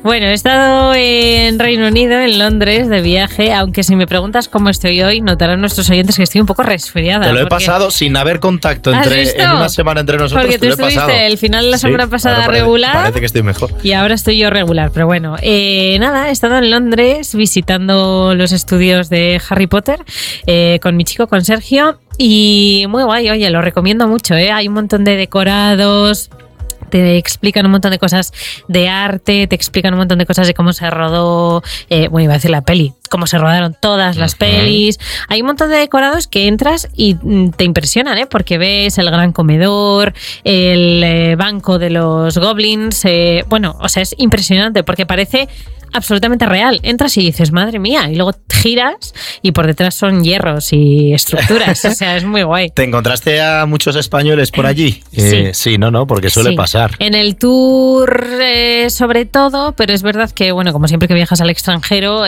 Bueno, he estado en Reino Unido, en Londres, de viaje, aunque si me preguntas cómo estoy hoy, notarán nuestros oyentes que estoy un poco resfriada. Te lo he pasado sin haber contacto en una semana entre nosotros. Porque tú estuviste el final de la semana pasada regular. Parece que estoy mejor. Y ahora estoy yo regular, pero bueno. Nada, he estado en Londres visitando los estudios de Harry Potter con mi chico, con Sergio, y muy guay, oye, lo recomiendo mucho, hay un montón de decorados, te explican un montón de cosas de arte, te explican un montón de cosas de cómo se rodó, bueno, iba a decir la peli, cómo se rodaron todas las pelis. Hay un montón de decorados que entras y te impresionan, porque ves el gran comedor, el banco de los goblins, bueno, o sea, es impresionante porque parece absolutamente real. Entras y dices, madre mía, y luego giras y por detrás son hierros y estructuras. O sea, es muy guay. ¿Te encontraste a muchos españoles por allí? Sí, no, porque suele pasar. En el tour sobre todo, pero es verdad que, bueno, como siempre que viajas al extranjero,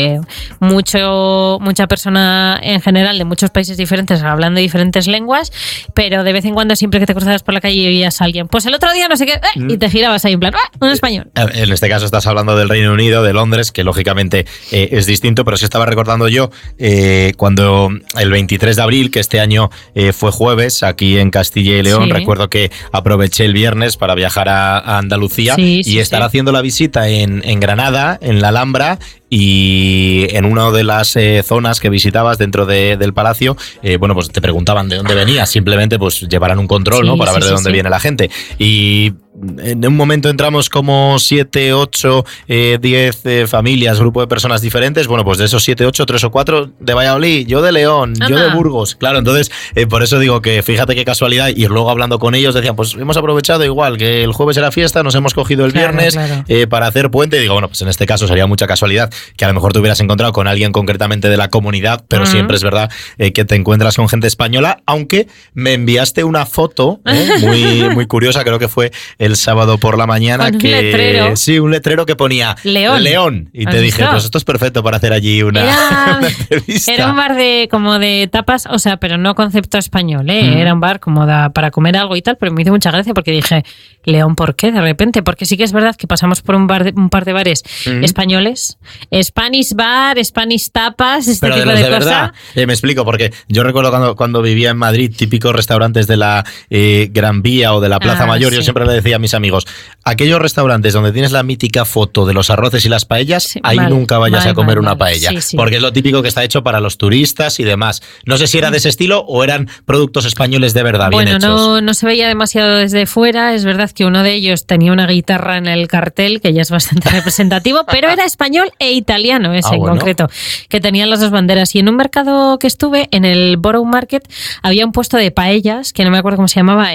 mucha persona en general de muchos países diferentes hablando diferentes lenguas, pero de vez en cuando siempre que te cruzabas por la calle y oías a alguien, pues el otro día no sé qué, y te girabas ahí en plan, un español. En este caso estás hablando del Reino Unido, de Londres, que lógicamente es distinto, pero sí estaba recordando yo cuando el 23 de abril, que este año fue jueves, aquí en Castilla y León, recuerdo que aproveché el viernes para viajar a Andalucía y estar haciendo la visita en Granada, en la Alhambra, y en una de las zonas que visitabas dentro del palacio, bueno, pues te preguntaban de dónde venías, simplemente pues llevarán un control, ¿no? Para ver de dónde viene la gente. Y en un momento entramos como 7, 8, 10 familias, grupo de personas diferentes. Bueno, pues de esos 7, 8, 3 o 4 de Valladolid, yo de León, yo de Burgos. Claro, entonces por eso digo que fíjate qué casualidad. Y luego hablando con ellos decían, pues hemos aprovechado igual que el jueves era fiesta, nos hemos cogido el viernes para hacer puente. Y digo, bueno, pues en este caso sería mucha casualidad que a lo mejor te hubieras encontrado con alguien concretamente de la comunidad, pero siempre es verdad que te encuentras con gente española, aunque me enviaste una foto muy curiosa, creo que fue el sábado por la mañana, un letrero. Sí, un letrero que ponía León. Y te dije, pues esto es perfecto para hacer allí una entrevista. Era un bar como de tapas, o sea, pero no concepto español, era un bar como para comer algo y tal, pero me hizo mucha gracia porque dije, León, ¿por qué de repente? Porque sí que es verdad que pasamos por un par de bares españoles, Spanish bar, Spanish tapas, este pero tipo de cosas. Verdad, me explico, porque yo recuerdo cuando vivía en Madrid, típicos restaurantes de la Gran Vía o de la Plaza Mayor, yo siempre le decía a mis amigos, aquellos restaurantes donde tienes la mítica foto de los arroces y las paellas, ahí nunca vayas a comer una paella, porque es lo típico que está hecho para los turistas y demás. No sé si era de ese estilo o eran productos españoles de verdad, bien hechos. Bueno, no se veía demasiado desde fuera, es verdad que uno de ellos tenía una guitarra en el cartel, que ya es bastante representativo, pero era español e italiano ese en concreto, que tenían las dos banderas. Y en un mercado que estuve, en el Borough Market, había un puesto de paellas, que no me acuerdo cómo se llamaba,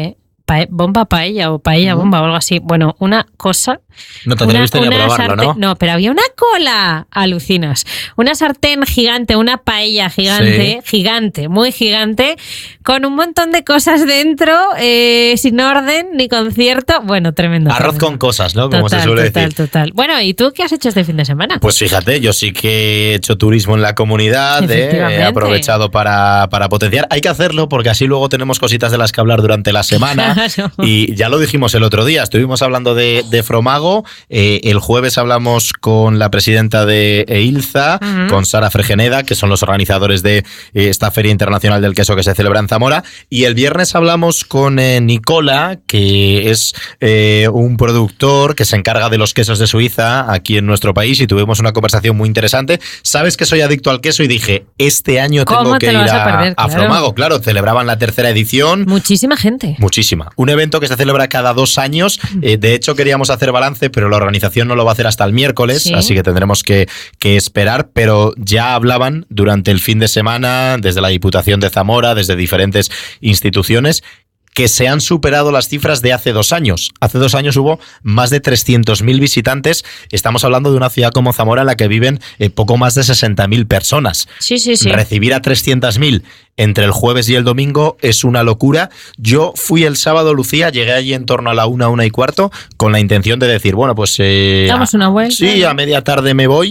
bomba paella o paella bomba o algo así. Bueno, una cosa. No te atreviste ni a probarlo, ¿no? No, pero había una cola, alucinas. Una sartén gigante, una paella gigante, gigante, muy gigante, con un montón de cosas dentro, sin orden ni concierto. Bueno, tremendo. Arroz con cosas, ¿no? Como se suele decir. Total. Bueno, ¿y tú qué has hecho este fin de semana? Pues fíjate, yo sí que he hecho turismo en la comunidad, he aprovechado para potenciar. Hay que hacerlo porque así luego tenemos cositas de las que hablar durante la semana. Y ya lo dijimos el otro día, estuvimos hablando de Fromago. El jueves hablamos con la presidenta de EILZA, con Sara Fregeneda, que son los organizadores de esta Feria Internacional del Queso que se celebra en Zamora, y el viernes hablamos con Nicola, que es un productor que se encarga de los quesos de Suiza aquí en nuestro país, y tuvimos una conversación muy interesante. Sabes que soy adicto al queso y dije, este año tengo que ir a Fromago. Claro, celebraban la 3ª edición. Muchísima gente. Muchísima. Un evento que se celebra cada 2 años. De hecho, queríamos hacer balance, pero la organización no lo va a hacer hasta el miércoles, así que tendremos que esperar, pero ya hablaban durante el fin de semana, desde la Diputación de Zamora, desde diferentes instituciones, que se han superado las cifras de hace 2 años. Hace 2 años hubo más de 300.000 visitantes. Estamos hablando de una ciudad como Zamora en la que viven poco más de 60.000 personas. Sí. Recibir a 300.000 entre el jueves y el domingo es una locura. Yo fui el sábado, Lucía, llegué allí en torno a la 1:15, con la intención de decir, bueno, pues damos una vuelta. Sí, a media tarde me voy.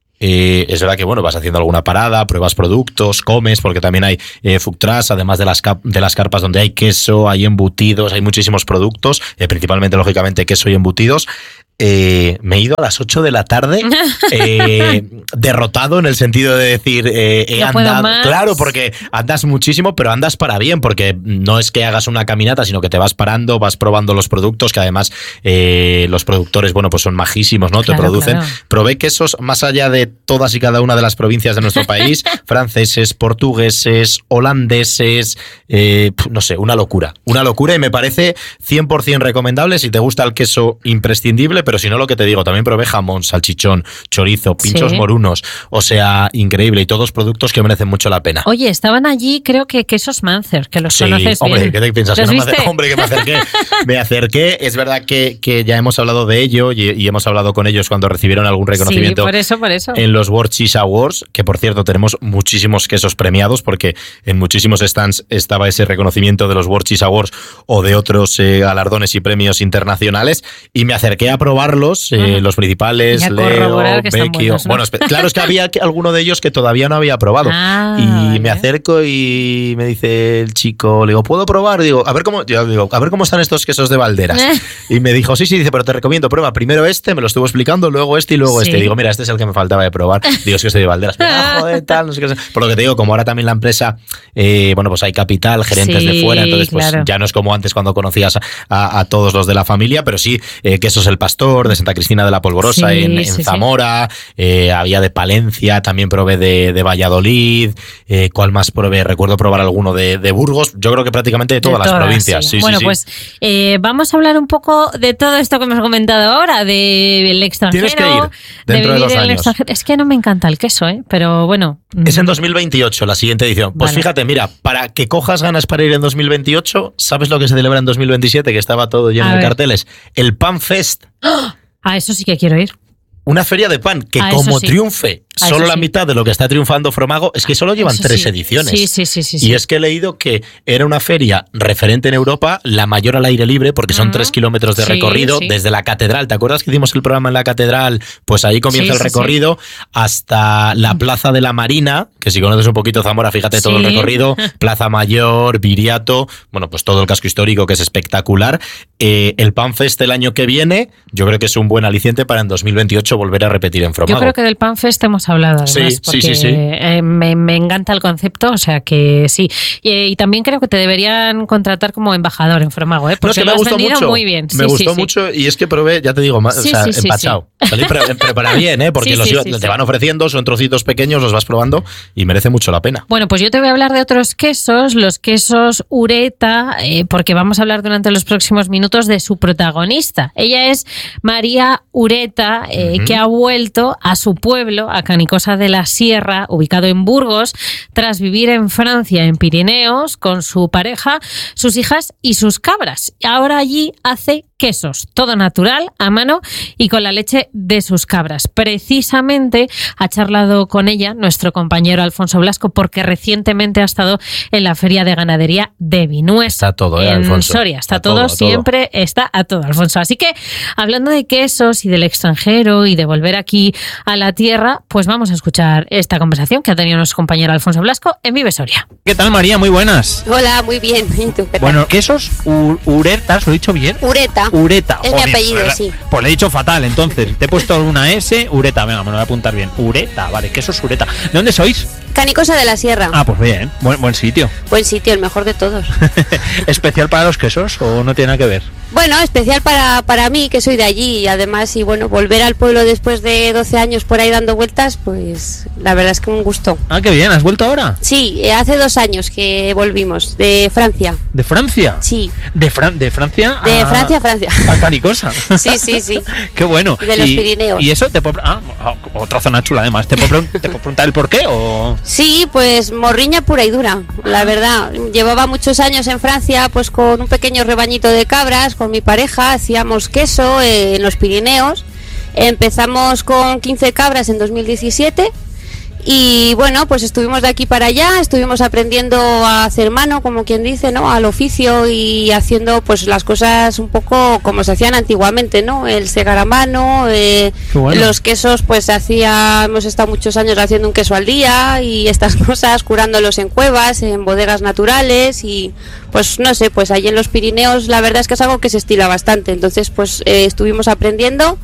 Es verdad que bueno, vas haciendo alguna parada, pruebas productos, comes, porque también hay food trucks, además de las carpas donde hay queso, hay embutidos, hay muchísimos productos, principalmente lógicamente queso y embutidos. me he ido a las 8 de la tarde derrotado en el sentido de decir he andado, claro, porque andas muchísimo, pero andas para bien, porque no es que hagas una caminata, sino que te vas parando, vas probando los productos, que además los productores, bueno, pues son majísimos, ¿no? Claro, te producen. Claro. Probé quesos más allá de todas y cada una de las provincias de nuestro país, franceses, portugueses, holandeses, no sé, una locura, y me parece 100% recomendable si te gusta el queso, imprescindible. Pero si no, lo que te digo, también probé jamón, salchichón, chorizo, pinchos morunos, o sea, increíble, y todos productos que merecen mucho la pena. Oye, estaban allí, creo que quesos Mancer, que los conoces hombre, bien. ¿Qué te piensas? Que no hombre, que me acerqué. Me acerqué, es verdad que ya hemos hablado de ello y hemos hablado con ellos cuando recibieron algún reconocimiento. Sí, por eso. En los World Cheese Awards, que por cierto tenemos muchísimos quesos premiados, porque en muchísimos stands estaba ese reconocimiento de los World Cheese Awards o de otros galardones y premios internacionales, y me acerqué a probarlos, los principales, Leo, Becky. ¿No? Bueno, claro, es que había alguno de ellos que todavía no había probado. Y me acerco y me dice el chico, le digo, ¿puedo probar? Digo, a ver cómo están estos quesos de Valderas. Y me dijo, sí, dice, pero te recomiendo, prueba primero me lo estuvo explicando, luego y luego este. Digo, mira, este es el que me faltaba de probar. Digo, es que estoy de Valderas. Joder, tal, no sé qué. Por lo que te digo, como ahora también la empresa, bueno, pues hay capital, gerentes de fuera, entonces pues ya no es como antes cuando conocías a todos los de la familia, pero sí, quesos El Pastor, de Santa Cristina de la Polvorosa en Zamora, había de Palencia, también probé de Valladolid, ¿cuál más probé? Recuerdo probar alguno de Burgos, yo creo que prácticamente de todas las provincias. Sí. Bueno, pues vamos a hablar un poco de todo esto que hemos comentado ahora, del extranjero. Tienes que ir dentro de 2 años. Es que no me encanta el queso, pero bueno. Es en 2028 la siguiente edición. Pues fíjate, mira, para que cojas ganas para ir en 2028, ¿sabes lo que se celebra en 2027? Que estaba todo lleno de carteles. El Pan Fest. A eso sí que quiero ir. Una feria de pan que como triunfe solo la mitad de lo que está triunfando Fromago, es que solo llevan 3 ediciones. Sí. Y es que he leído que era una feria referente en Europa, la mayor al aire libre, porque son 3 kilómetros de recorrido, desde la catedral. ¿Te acuerdas que hicimos el programa en la catedral? Pues ahí comienza el recorrido hasta la Plaza de la Marina, que si conoces un poquito Zamora, fíjate todo el recorrido, Plaza Mayor, Viriato, bueno, pues todo el casco histórico, que es espectacular. El Pan Fest el año que viene, yo creo que es un buen aliciente para en 2028 volver a repetir en Fromago. Yo creo que del Pan Fest hemos hablado, además, porque me encanta el concepto, o sea que sí. Y también creo que te deberían contratar como embajador en Fromago, porque no, es que lo has vendido muy bien. Me gustó mucho, y es que probé, ya te digo, empachado. Salí prepara bien, porque te van ofreciendo, son trocitos pequeños, los vas probando y merece mucho la pena. Bueno, pues yo te voy a hablar de otros quesos, los quesos Ureta, porque vamos a hablar durante los próximos minutos de su protagonista. Ella es María Ureta, que ha vuelto a su pueblo, a Canicosa de la Sierra, ubicado en Burgos, tras vivir en Francia, en Pirineos, con su pareja, sus hijas y sus cabras. Ahora allí hace quesos, todo natural, a mano y con la leche de sus cabras. Precisamente ha charlado con ella nuestro compañero Alfonso Blasco, porque recientemente ha estado en la Feria de Ganadería de Vinuesa. Está todo, en Alfonso. Soria. Está todo, siempre está a todo, Alfonso. Así que, hablando de quesos y del extranjero y de volver aquí a la tierra, pues vamos a escuchar esta conversación que ha tenido nuestro compañero Alfonso Blasco en Vive Soria. ¿Qué tal, María? Muy buenas. Hola, muy bien. ¿Y tú, qué tal? Bueno, quesos Uretas, ¿lo he dicho bien? Ureta. Es mi apellido, sí. Pues le he dicho fatal, entonces. Te he puesto una S, Ureta. Venga, me lo voy a apuntar bien. Ureta, vale, quesos Ureta. ¿De dónde sois? Canicosa de la Sierra. Ah, pues bien, buen sitio. Buen sitio, el mejor de todos. ¿Especial para los quesos o no tiene nada que ver? Bueno, especial para mí, que soy de allí, y además, y bueno, volver al pueblo después de 12 años por ahí dando vueltas, pues la verdad es que un gusto. Ah, qué bien, ¿has vuelto ahora? Sí, hace 2 años que volvimos, de Francia. ¿De Francia? Sí. ¿De Francia? De Francia a Francia. A Canicosa. Sí. Qué bueno. De los Pirineos. ¿Y eso te puedo... otra zona chula además. ¿Te puedo preguntar el por qué o...? Sí, pues morriña pura y dura, la verdad. Llevaba muchos años en Francia, pues con un pequeño rebañito de cabras, con mi pareja, hacíamos queso en los Pirineos. Empezamos con 15 cabras en 2017 Y bueno, pues estuvimos de aquí para allá, estuvimos aprendiendo a hacer mano, como quien dice, ¿no? Al oficio, y haciendo pues las cosas un poco como se hacían antiguamente, ¿no? El segar a mano, bueno. Los quesos, pues hemos estado muchos años haciendo un queso al día y estas cosas, curándolos en cuevas, en bodegas naturales, y pues no sé, pues allí en los Pirineos la verdad es que es algo que se estila bastante. Entonces pues estuvimos aprendiendo.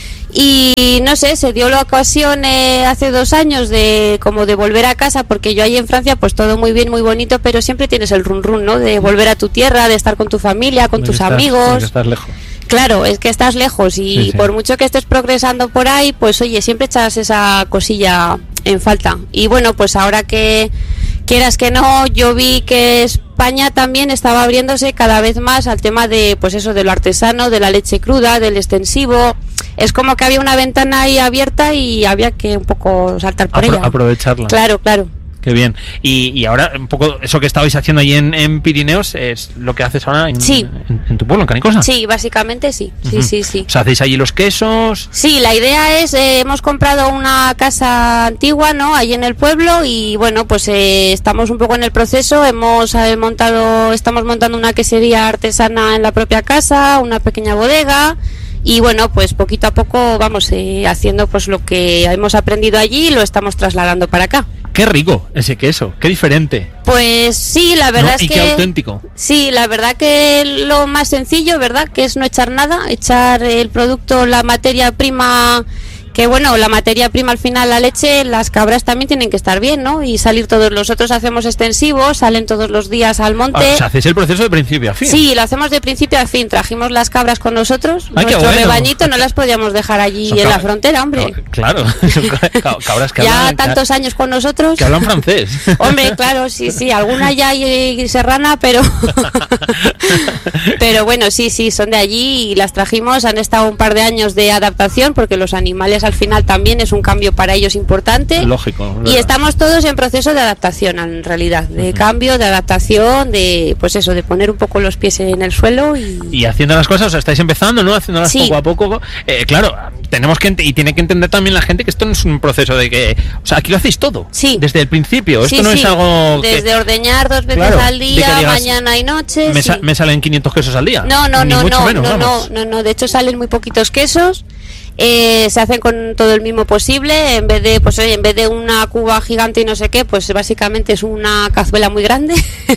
Y no sé, se dio la ocasión hace 2 años de volver a casa, porque yo ahí en Francia pues todo muy bien, muy bonito, pero siempre tienes el run run, ¿no? De volver a tu tierra, de estar con tu familia, con tus amigos. Estás lejos. Claro, es que estás lejos y Sí. por mucho que estés progresando por ahí, pues oye, siempre echas esa cosilla en falta. Y bueno, pues ahora que quieras que no, yo vi que España también estaba abriéndose cada vez más al tema de, pues eso, de lo artesano, de la leche cruda, del extensivo. Es como que había una ventana ahí abierta y había que un poco saltar por ella. Aprovecharla. Claro, claro. Qué bien. Y ahora, un poco, eso que estabais haciendo ahí en Pirineos, ¿es lo que haces ahora Sí. en tu pueblo, en Canicosa? Sí, básicamente sí. Sí, Ujú. sí, sí. O sea, hacéis allí los quesos. Sí, la idea es, hemos comprado una casa antigua, ¿no? Ahí en el pueblo, y bueno, pues estamos un poco en el proceso. Estamos montando una quesería artesana en la propia casa, una pequeña bodega, y bueno, pues poquito a poco vamos haciendo pues lo que hemos aprendido allí y lo estamos trasladando para acá. Qué rico ese queso, qué diferente. Pues sí, la verdad ¿No? es Y que... qué auténtico. Sí, la verdad que lo más sencillo, ¿verdad? Que es no echar nada, echar el producto, la materia prima, que bueno, la materia prima al final, la leche, las cabras también tienen que estar bien, ¿no? Y salir todos, nosotros hacemos extensivos, salen todos los días al monte. O sea, hacéis el proceso de principio a fin. Sí, lo hacemos de principio a fin. Trajimos las cabras con nosotros, Ay, qué nuestro bueno. rebañito, no las podíamos dejar allí Son en la cabras- frontera, hombre. Claro, son cabras que Ya hablan, tantos años con nosotros. que hablan francés. Hombre, claro, sí, alguna ya hay serrana, pero bueno, sí, son de allí y las trajimos, han estado un par de años de adaptación, porque los animales al final también es un cambio para ellos importante. Lógico. Y ¿verdad? estamos todos en proceso de adaptación, en realidad, de cambio, de adaptación, de pues eso, de poner un poco los pies en el suelo Y haciendo las cosas, o sea, estáis empezando, ¿no? Haciéndolas Sí. poco a poco. Claro, tenemos que y tiene que entender también la gente que esto no es un proceso de que, o sea, aquí lo hacéis todo. Sí. Desde el principio. Esto Sí, no es algo desde que ordeñar 2 veces Claro, al de día, que digas, mañana y noche. me, sí. me salen 500 quesos al día. No, Ni mucho menos, vamos. no, de hecho salen muy poquitos quesos. Se hacen con todo el mismo posible, en vez de una cuba gigante y no sé qué, pues básicamente es una cazuela muy grande.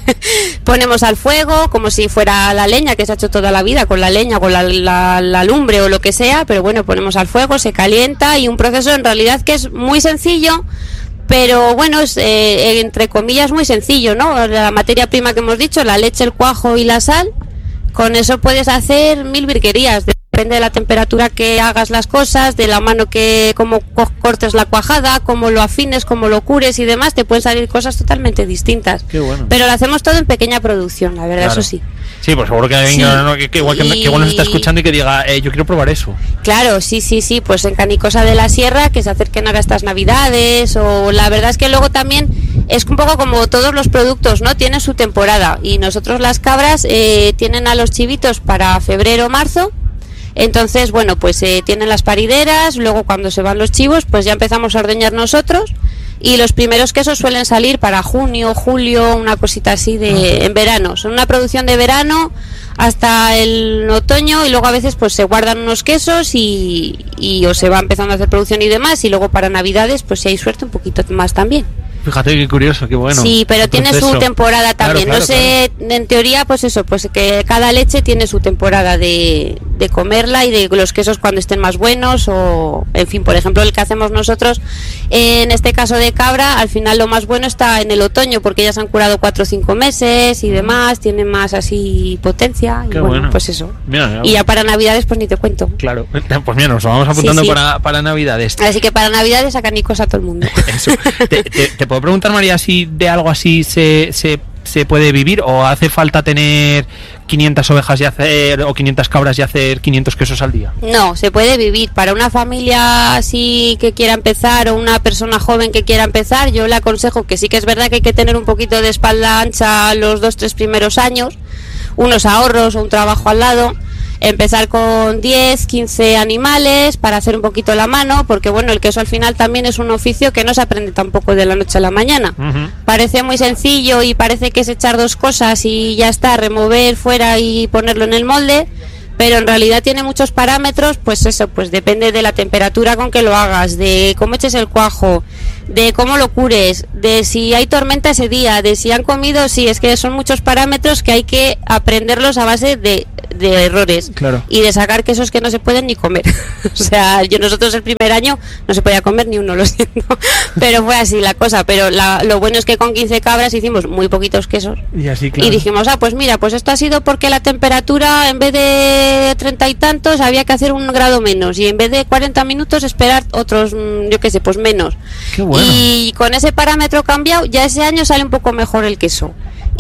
Ponemos al fuego como si fuera la leña, que se ha hecho toda la vida con la leña, con la lumbre o lo que sea, pero bueno, ponemos al fuego, se calienta, y un proceso en realidad que es muy sencillo, pero bueno, es entre comillas muy sencillo, ¿no? La materia prima que hemos dicho, la leche, el cuajo y la sal, con eso puedes hacer 1000 virguerías. Depende de la temperatura que hagas las cosas, de la mano que cómo cortes la cuajada, cómo lo afines, cómo lo cures y demás, te pueden salir cosas totalmente distintas. Qué bueno. Pero lo hacemos todo en pequeña producción, la verdad, Claro. eso sí. Sí, pues seguro que alguien Sí. que igual que igual nos está escuchando y que diga, yo quiero probar eso. Claro, sí, pues en Canicosa de la Sierra, que se acerquen ahora estas navidades, o la verdad es que luego también es un poco como todos los productos, ¿no? Tienen su temporada, y nosotros las cabras tienen a los chivitos para febrero o marzo. Entonces, bueno, pues tienen las parideras, luego cuando se van los chivos, pues ya empezamos a ordeñar nosotros, y los primeros quesos suelen salir para junio, julio, una cosita así en verano. Son una producción de verano hasta el otoño, y luego a veces pues se guardan unos quesos y o se va empezando a hacer producción y demás, y luego para Navidades, pues si hay suerte, un poquito más también. Fíjate qué curioso, qué bueno. Sí, pero tiene su Proceso. temporada también. Claro, No sé, en teoría, pues eso, pues que cada leche tiene su temporada de comerla, y de los quesos cuando estén más buenos, o en fin, por ejemplo, el que hacemos nosotros, en este caso de cabra, al final lo más bueno está en el otoño, porque ya se han curado 4 o 5 meses y demás, tienen más así potencia, y Qué bueno, bueno. pues eso. Mira, Y ya para Navidades, pues ni te cuento. claro. Pues mira, nos lo vamos apuntando Sí. para Navidades. Así que para Navidades sacan Nicos a todo el mundo. Eso. ¿Te puedo preguntar, María, si de algo así se puede vivir, o hace falta tener 500 ovejas y hacer, o 500 cabras y hacer 500 quesos al día? No, se puede vivir. Para una familia así que quiera empezar, o una persona joven que quiera empezar, yo le aconsejo que sí, que es verdad que hay que tener un poquito de espalda ancha los 2-3 primeros años, unos ahorros o un trabajo al lado. empezar con 10, 15 animales para hacer un poquito la mano, porque bueno, el queso al final también es un oficio que no se aprende tampoco de la noche a la mañana. Parece muy sencillo y parece que es echar 2 cosas y ya está, remover fuera y ponerlo en el molde, pero en realidad tiene muchos parámetros. Pues eso, pues depende de la temperatura con que lo hagas, de cómo eches el cuajo, de cómo lo cures, de si hay tormenta ese día, de si han comido. Sí, es que son muchos parámetros que hay que aprenderlos a base de errores, claro, y de sacar quesos que no se pueden ni comer. O sea, nosotros el primer año no se podía comer ni uno, lo siento, pero fue así la cosa. Pero lo bueno es que con 15 cabras hicimos muy poquitos quesos y así, claro. Y dijimos, pues mira, pues esto ha sido porque la temperatura en vez de 30 y tantos había que hacer 1 grado menos, y en vez de 40 minutos esperar otros, yo qué sé, pues menos. Qué bueno. Y con ese parámetro cambiado, ya ese año sale un poco mejor el queso.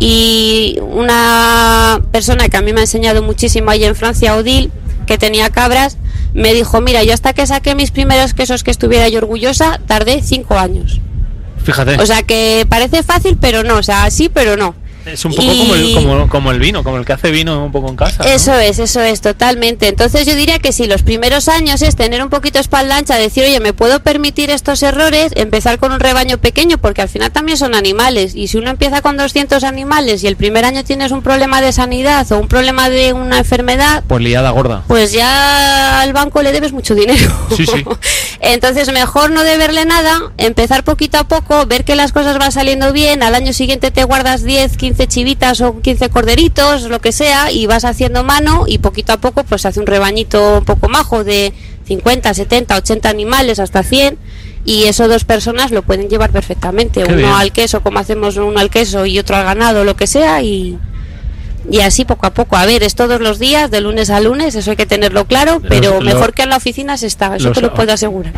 Y una persona que a mí me ha enseñado muchísimo ahí en Francia, Odile, que tenía cabras, me dijo, mira, yo hasta que saqué mis primeros quesos que estuviera yo orgullosa, tardé 5 años. Fíjate. O sea que parece fácil, pero no, o sea, sí, pero no. Es un poco como el vino, como el que hace vino un poco en casa, ¿no? Eso es, totalmente. Entonces yo diría que sí, los primeros años es tener un poquito espalda ancha, decir, oye, me puedo permitir estos errores, empezar con un rebaño pequeño, porque al final también son animales, y si uno empieza con 200 animales y el primer año tienes un problema de sanidad o un problema de una enfermedad, pues liada gorda, pues ya al banco le debes mucho dinero. Sí, sí. Entonces mejor no deberle nada, empezar poquito a poco, ver que las cosas van saliendo bien, al año siguiente te guardas 10, 15 chivitas o 15 corderitos, lo que sea, y vas haciendo mano, y poquito a poco pues hace un rebañito un poco majo de 50, 70, 80 animales hasta 100, y eso 2 personas lo pueden llevar perfectamente. Qué uno bien. al queso, como hacemos uno al queso, y otro al ganado, lo que sea, y así poco a poco. A ver, es todos los días, de lunes a lunes, eso hay que tenerlo claro, pero mejor que en la oficina se está, eso te lo puedo asegurar.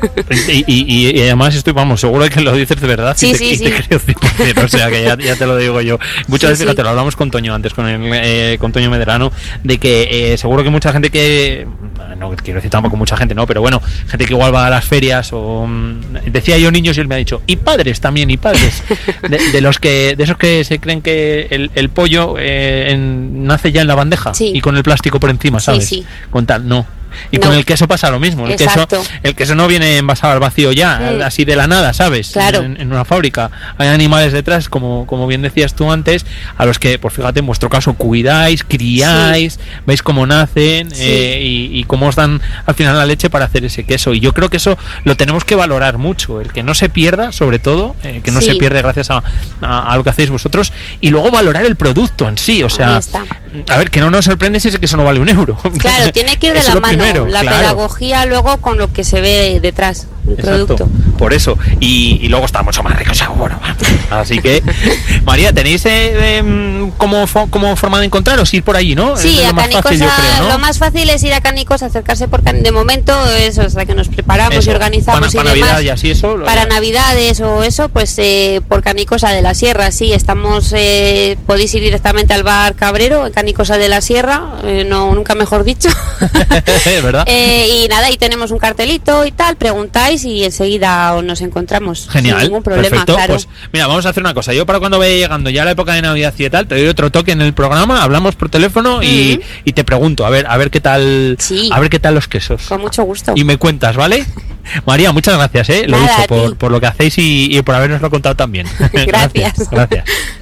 Y además estoy, seguro de que lo dices de verdad. Sí, y te creo 100%, o sea que ya te lo digo yo. Muchas veces, fíjate, lo hablamos con Toño antes, con Toño Medrano, de que seguro que mucha gente que, no quiero decir tampoco mucha gente, no, pero bueno, gente que igual va a las ferias, o decía yo niños, y él me ha dicho, y padres también, y padres, de esos que se creen que el pollo nace ya en la bandeja, sí, y con el plástico por encima, ¿sabes? Sí, sí. Con tal, no. Y no. Con el queso pasa lo mismo. El queso no viene envasado al vacío ya, así de la nada, ¿sabes? Claro. En una fábrica. Hay animales detrás, como bien decías tú antes, a los que, pues fíjate, en vuestro caso, cuidáis, criáis, sí, veis cómo nacen, sí, y cómo os dan al final la leche para hacer ese queso. Y yo creo que eso lo tenemos que valorar mucho, el que no se pierda, sobre todo, que no, sí, se pierde gracias a lo que hacéis vosotros, y luego valorar el producto en sí. O sea, a ver, que no nos sorprende si ese queso no vale €1. Claro, tiene que ir de la mano. La pedagogía luego con lo que se ve detrás del producto. Por eso. Y luego está mucho más rico seguro. Así que, María, ¿tenéis como forma de encontraros? Ir por allí, ¿no? Sí, a Canicosa, ¿no? Lo más fácil es ir a Canicosa, acercarse por de momento, eso, hasta que nos preparamos eso, y organizamos para y demás. Navidad y así eso. Para Navidades o eso, pues por Canicosa de la Sierra, sí, estamos, podéis ir directamente al bar Cabrero, en Canicosa de la Sierra, nunca mejor dicho. ¿Verdad? Y nada, ahí tenemos un cartelito y tal, preguntáis y enseguida nos encontramos. Genial, sin ningún problema, perfecto. Claro. Pues mira, vamos a hacer una cosa. Yo para cuando vaya llegando ya la época de Navidad y tal, te doy otro toque en el programa, hablamos por teléfono y te pregunto, a ver qué tal, sí, a ver qué tal los quesos. Con mucho gusto. Y me cuentas, ¿vale? María, muchas gracias, lo he dicho, por lo que hacéis y por habernoslo contado también. Gracias. Gracias.